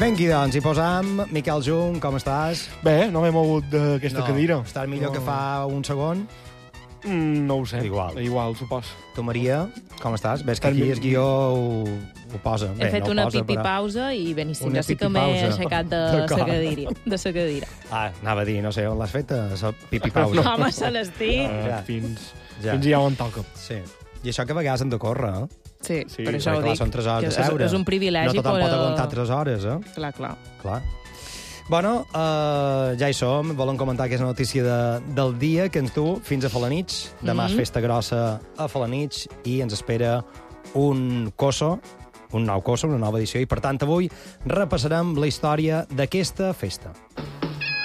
Venqui, doncs, hi posam. Miquel Jung, com estàs? Bé, no m'he mogut d'aquesta cadira. Estàs millor que fa un segon? No ho sé. Igual, supos. Tu, Maria, com estàs? Ves que aquí el guió ho posa. He fet una pipipausa i beníssim. Jo sí que m'he aixecat de la cadira. Anava a dir, no sé, on l'has fet, la pipipausa? Home, se l'estic. Fins ja on toca. Sí. I això que a vegades hem de córrer, eh? Sí, per això ho dic. Són 3 hores de seure. És un privilegi. No tothom pot aguantar 3 hores, eh? Clar. Bueno, ja hi som. Volem comentar aquesta notícia del dia que ens du fins a Felanitx. Demà és festa grossa a Felanitx i ens espera un nou coso, una nova edició. I, per tant, avui repassarem la història d'aquesta festa.